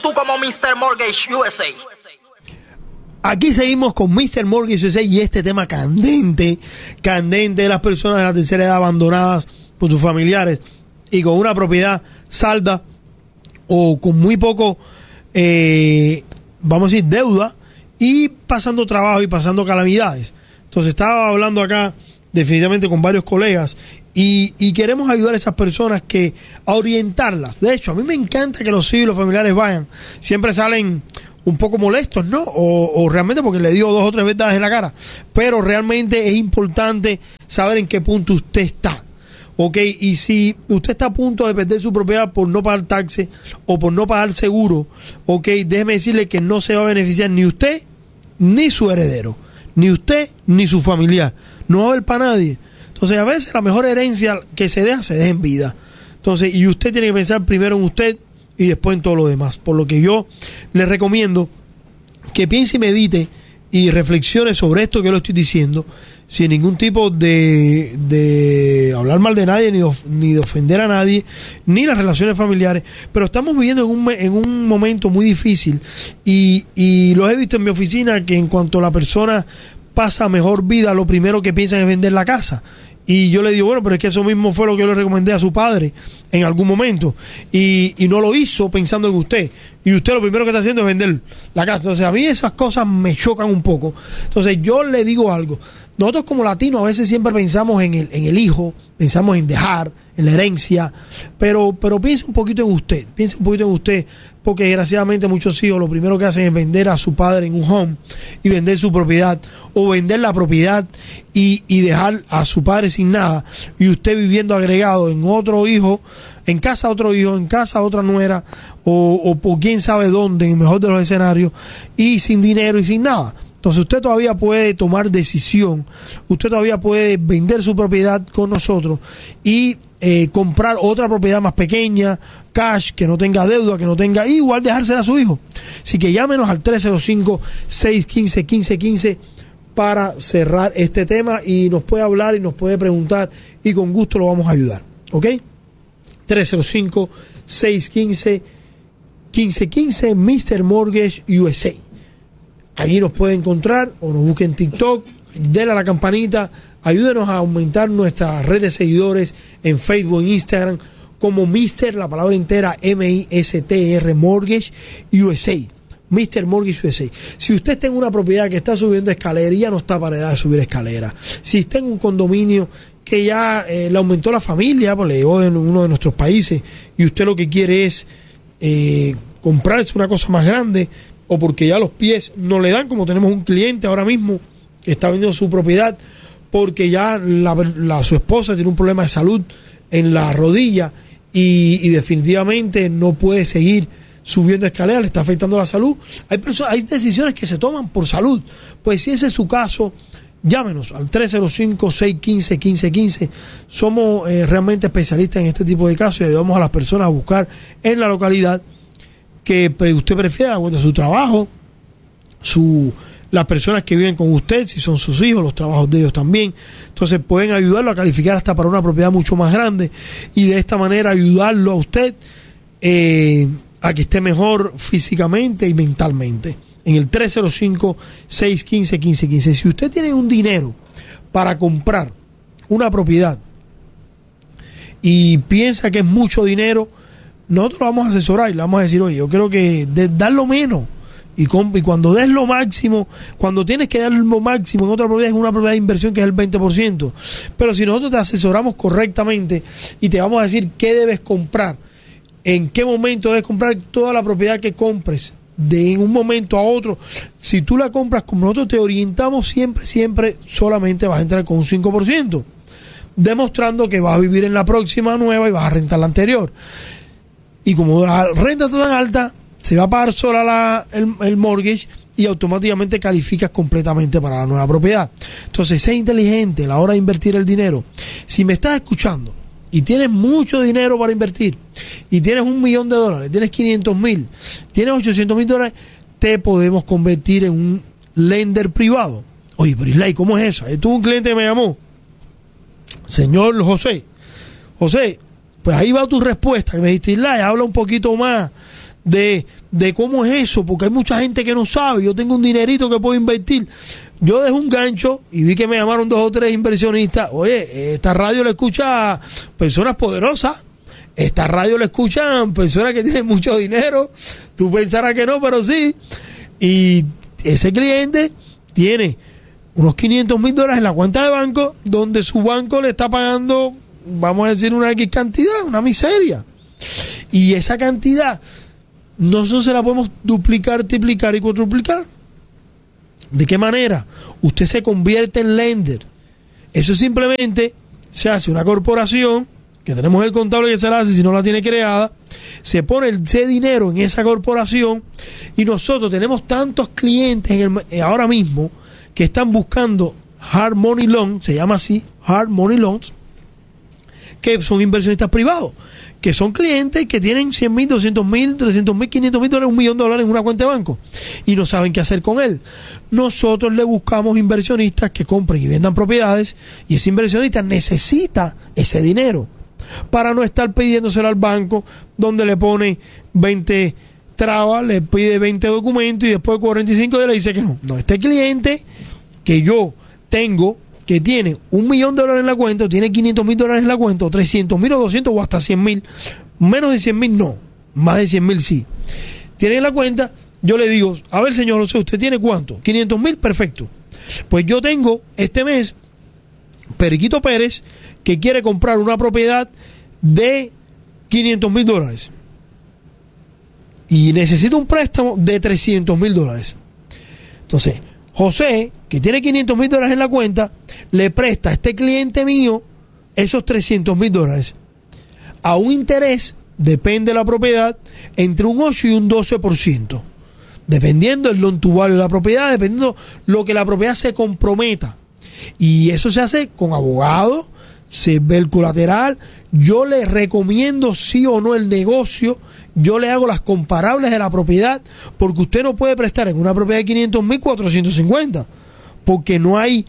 tú como Mr. Mortgage USA. Aquí seguimos con Mr. Mortgage USA y este tema candente de las personas de la tercera edad abandonadas por sus familiares y con una propiedad salda o con muy poco, vamos a decir, deuda y pasando trabajo y pasando calamidades. Entonces estaba hablando acá definitivamente con varios colegas y queremos ayudar a esas personas a orientarlas. De hecho, a mí me encanta que los hijos y los familiares vayan. Siempre salen un poco molestos, ¿no? O realmente porque le dio 2 o 3 verdades en la cara. Pero realmente es importante saber en qué punto usted está. ¿Ok? Y si usted está a punto de perder su propiedad por no pagar taxes o por no pagar seguro, ¿ok? Déjeme decirle que no se va a beneficiar ni usted ni su heredero. Ni usted ni su familiar. No va a haber para nadie. Entonces, a veces la mejor herencia que se deja en vida. Entonces, y usted tiene que pensar primero en usted y después en todo lo demás. Por lo que yo le recomiendo que piense y medite y reflexione sobre esto que le estoy diciendo, sin ningún tipo de hablar mal de nadie, ni de ofender a nadie, ni las relaciones familiares. Pero estamos viviendo en un momento muy difícil y lo he visto en mi oficina, que en cuanto la persona pasa mejor vida, lo primero que piensan es vender la casa. Y yo le digo, bueno, pero es que eso mismo fue lo que yo le recomendé a su padre en algún momento. Y no lo hizo pensando en usted. Y usted lo primero que está haciendo es vender la casa. Entonces, a mí esas cosas me chocan un poco. Entonces, yo le digo algo. Nosotros como latinos a veces siempre pensamos en el hijo, pensamos en dejar, en la herencia. Pero piense un poquito en usted. Piense un poquito en usted. Porque desgraciadamente muchos hijos lo primero que hacen es vender a su padre en un home y vender su propiedad o vender la propiedad y dejar a su padre sin nada y usted viviendo agregado en otro hijo, en casa otro hijo, en casa otra nuera o por quién sabe dónde, en el mejor de los escenarios, y sin dinero y sin nada. Entonces usted todavía puede tomar decisión, usted todavía puede vender su propiedad con nosotros y comprar otra propiedad más pequeña, cash, que no tenga deuda, que no tenga, igual dejársela a su hijo. Así que llámenos al 305-615-1515 para cerrar este tema y nos puede hablar y nos puede preguntar y con gusto lo vamos a ayudar. ¿Ok? 305-615-1515 Mr. Mortgage USA. Allí nos puede encontrar o nos busque en TikTok, denle a la campanita, ayúdenos a aumentar nuestra red de seguidores en Facebook, en Instagram, como Mr., la palabra entera, M-I-S-T-R, Mortgage USA. Mr. Mortgage USA. Si usted está en una propiedad que está subiendo escalera y ya no está para edad de subir escalera, si está en un condominio que ya le aumentó la familia, pues le llegó de uno de nuestros países y usted lo que quiere es comprarse una cosa más grande, o porque ya los pies no le dan, como tenemos un cliente ahora mismo que está vendiendo su propiedad porque ya su esposa tiene un problema de salud en la rodilla y definitivamente no puede seguir subiendo escaleras, le está afectando la salud. Hay decisiones que se toman por salud. Pues si ese es su caso, llámenos al 305-615-1515. Somos realmente especialistas en este tipo de casos y ayudamos a las personas a buscar en la localidad que usted prefiera, de acuerdo a su trabajo, las personas que viven con usted, si son sus hijos, los trabajos de ellos también. Entonces pueden ayudarlo a calificar hasta para una propiedad mucho más grande y de esta manera ayudarlo a usted a que esté mejor físicamente y mentalmente. En el 305-615-1515. Si usted tiene un dinero para comprar una propiedad y piensa que es mucho dinero, nosotros lo vamos a asesorar y le vamos a decir, oye, yo creo que dar lo menos y cuando des lo máximo, cuando tienes que dar lo máximo en otra propiedad, es una propiedad de inversión que es el 20%. Pero si nosotros te asesoramos correctamente y te vamos a decir qué debes comprar, en qué momento debes comprar toda la propiedad que compres, de un momento a otro, si tú la compras como nosotros te orientamos, siempre solamente vas a entrar con un 5%, demostrando que vas a vivir en la próxima nueva y vas a rentar la anterior. Y como la renta está tan alta, se va a pagar sola el mortgage y automáticamente calificas completamente para la nueva propiedad. Entonces, sé inteligente a la hora de invertir el dinero. Si me estás escuchando y tienes mucho dinero para invertir y tienes $1 millón, tienes 500,000, tienes 800,000 $, te podemos convertir en un lender privado. Oye, pero Islay, ¿cómo es eso? Tuve un cliente que me llamó, señor José, pues ahí va tu respuesta, que me dijiste, Islay, habla un poquito más de cómo es eso, porque hay mucha gente que no sabe. Yo tengo un dinerito que puedo invertir. Yo dejé un gancho y vi que me llamaron 2 o 3 inversionistas. Oye, esta radio la escucha personas poderosas. Esta radio la escuchan personas que tienen mucho dinero. Tú pensarás que no, pero sí. Y ese cliente tiene unos $500,000 en la cuenta de banco, donde su banco le está pagando, vamos a decir, una X cantidad, una miseria. Y esa cantidad nosotros se la podemos duplicar, triplicar y cuadruplicar. ¿De qué manera? Usted se convierte en lender. Eso simplemente se hace una corporación, que tenemos el contable que se la hace si no la tiene creada, se pone ese dinero en esa corporación y nosotros tenemos tantos clientes ahora mismo que están buscando hard money loans, se llama así, hard money loans, que son inversionistas privados, que son clientes que tienen $100,000, $200,000, $300,000, $500,000, $1 millón en una cuenta de banco y no saben qué hacer con él. Nosotros le buscamos inversionistas que compren y vendan propiedades y ese inversionista necesita ese dinero para no estar pidiéndoselo al banco, donde le pone 20 trabas, le pide 20 documentos y después de 45 días le dice que no. No, este cliente que yo tengo, que tiene $1 millón en la cuenta, o tiene $500,000 en la cuenta, o 300,000 o 200 o hasta 100,000, menos de 100,000 no, más de 100,000 sí, tiene en la cuenta, yo le digo, a ver señor, o sea, ¿usted tiene cuánto? 500,000, perfecto. Pues yo tengo este mes Periquito Pérez que quiere comprar una propiedad de $500,000 y necesita un préstamo de $300,000. Entonces José, que tiene $500,000 en la cuenta, le presta a este cliente mío esos $300,000 a un interés, depende de la propiedad, entre un 8 y un 12%, dependiendo del loan to value de la propiedad, dependiendo lo que la propiedad se comprometa. Y eso se hace con abogado, se ve el colateral. Yo le recomiendo sí o no el negocio. Yo le hago las comparables de la propiedad, porque usted no puede prestar en una propiedad de 500,000 450, porque no hay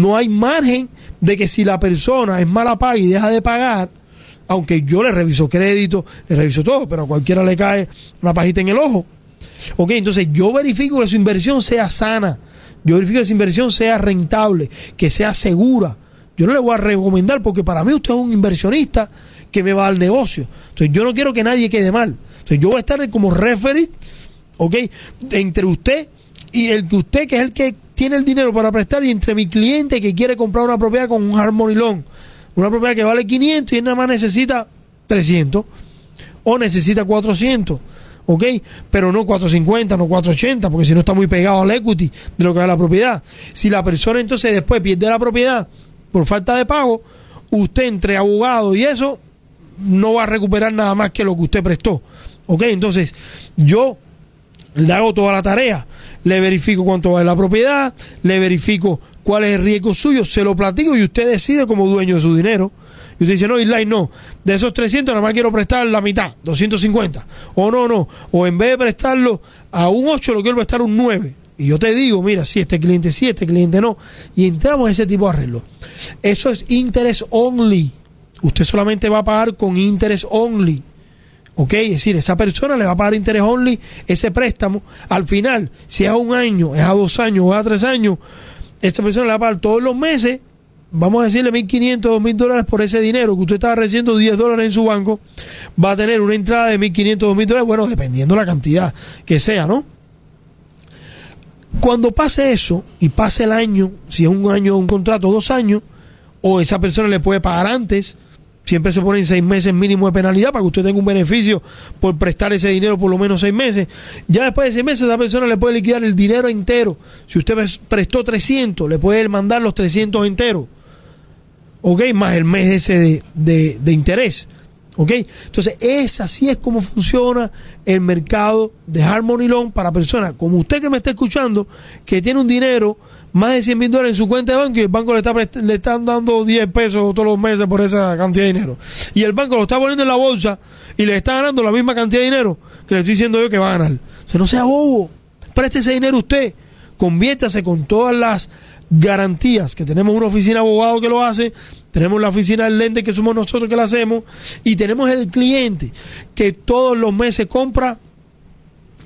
margen de que si la persona es mala paga y deja de pagar, aunque yo le reviso crédito, le reviso todo, pero a cualquiera le cae una pajita en el ojo. Ok, entonces yo verifico que su inversión sea sana, yo verifico que su inversión sea rentable, que sea segura. Yo no le voy a recomendar, porque para mí usted es un inversionista que me va al negocio. Entonces yo no quiero que nadie quede mal. Entonces yo voy a estar como referee, ¿ok?, entre usted y el que usted, que es el que tiene el dinero para prestar, y entre mi cliente que quiere comprar una propiedad con un hard money loan, una propiedad que vale 500 y él nada más necesita 300 o necesita 400, ¿ok? Pero no 450, no 480, porque si no está muy pegado al equity de lo que es la propiedad. Si la persona entonces después pierde la propiedad por falta de pago, usted entre abogado y eso no va a recuperar nada más que lo que usted prestó. Ok, entonces yo le hago toda la tarea, le verifico cuánto vale la propiedad, le verifico cuál es el riesgo suyo, se lo platico y usted decide como dueño de su dinero. Y usted dice, no, Isla, no, de esos 300 nada más quiero prestar la mitad, 250. O no, o en vez de prestarlo a un 8, lo quiero prestar un 9. Y yo te digo, mira, si este cliente sí, este cliente no. Y entramos en ese tipo de arreglo. Eso es interest only. Usted solamente va a pagar con interest only. Ok, es decir, esa persona le va a pagar interest only ese préstamo. Al final, si es a un año, es a 2 años o a 3 años, esa persona le va a pagar todos los meses, vamos a decirle $1,500, $2,000 por ese dinero que usted estaba recibiendo $10 en su banco, va a tener una entrada de $1,500, $2,000, bueno, dependiendo la cantidad que sea, ¿no? Cuando pase eso y pase el año, si es un año, un contrato, 2 años, o esa persona le puede pagar antes, siempre se ponen 6 meses mínimo de penalidad para que usted tenga un beneficio por prestar ese dinero por lo menos 6 meses. Ya después de 6 meses esa persona le puede liquidar el dinero entero. Si usted prestó 300, le puede mandar los 300 enteros, ok, más el mes ese de interés, ok. Entonces así es como funciona el mercado de hard money loan para personas como usted que me está escuchando, que tiene un dinero más de $100,000 en su cuenta de banco y el banco le están dando 10 pesos todos los meses por esa cantidad de dinero. Y el banco lo está poniendo en la bolsa y le está ganando la misma cantidad de dinero que le estoy diciendo yo que va a ganar. O sea, no sea bobo. Preste ese dinero usted. Conviértase con todas las garantías, que tenemos una oficina de abogado que lo hace, tenemos la oficina del lender que somos nosotros que la hacemos, y tenemos el cliente que todos los meses compra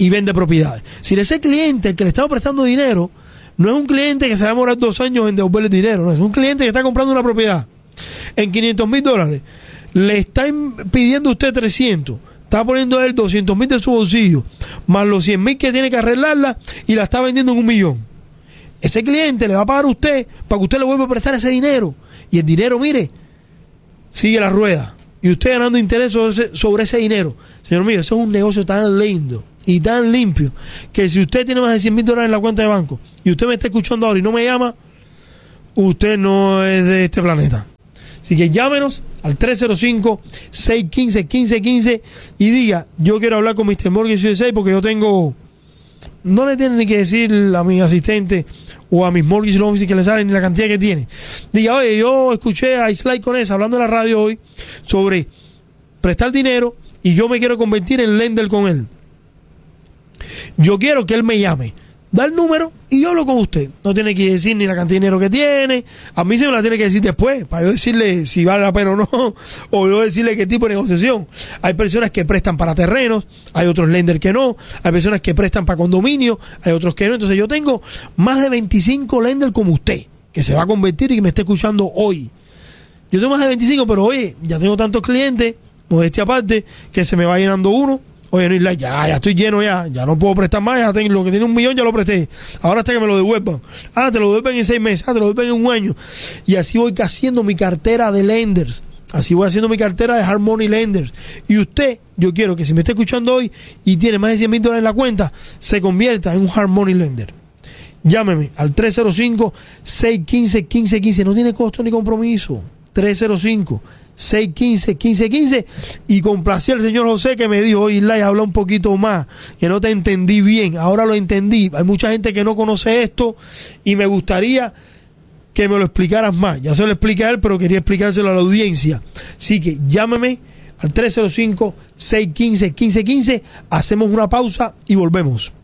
y vende propiedades. Si ese cliente al que le estamos prestando dinero no es un cliente que se va a demorar 2 años en devolverle dinero, no, es un cliente que está comprando una propiedad en $500,000, le está pidiendo usted 300, está poniendo él 200,000 de su bolsillo, más los 100,000 que tiene que arreglarla y la está vendiendo en 1,000,000. Ese cliente le va a pagar a usted para que usted le vuelva a prestar ese dinero. Y el dinero, mire, sigue la rueda. Y usted ganando interés sobre ese dinero. Señor mío, eso es un negocio tan lindo y tan limpio que si usted tiene más de $100,000 en la cuenta de banco y usted me está escuchando ahora y no me llama, usted no es de este planeta. Así que llámenos al 305-615-1515 y diga, yo quiero hablar con Mr. Mortgage USA porque yo tengo... No le tienen ni que decir a mi asistente o a mis mortgage loan officers que le salen ni la cantidad que tiene. Diga, oye, yo escuché a Islay Conesa hablando en la radio hoy sobre prestar dinero y yo me quiero convertir en lender con él. Yo quiero que él me llame, da el número y yo hablo con usted. No tiene que decir ni la cantidad de dinero que tiene. A mí se me la tiene que decir después, para yo decirle si vale la pena o no, o yo decirle qué tipo de negociación. Hay personas que prestan para terrenos, hay otros lenders que no, hay personas que prestan para condominio, hay otros que no. Entonces yo tengo más de 25 lenders como usted, que se va a convertir y que me está escuchando hoy. Yo tengo más de 25, pero oye, ya tengo tantos clientes, modestia aparte, que se me va llenando uno. Oye, no, ya estoy lleno ya no puedo prestar más, ya tengo, lo que tiene 1,000,000 ya lo presté, ahora hasta que me lo devuelvan, te lo devuelven en 6 meses, te lo devuelven en 1 año, y así voy haciendo mi cartera de lenders, así voy haciendo mi cartera de hard money lenders, y usted, yo quiero que si me está escuchando hoy y tiene más de $100,000 en la cuenta, se convierta en un hard money lender. Llámeme al 305-615-1515, no tiene costo ni compromiso, 305-615-1515, y complací al señor José que me dijo, oye, Islay, habla un poquito más, que no te entendí bien, ahora lo entendí, hay mucha gente que no conoce esto y me gustaría que me lo explicaras más. Ya se lo expliqué a él, pero quería explicárselo a la audiencia. Así que llámeme al 305-615-1515, hacemos una pausa y volvemos.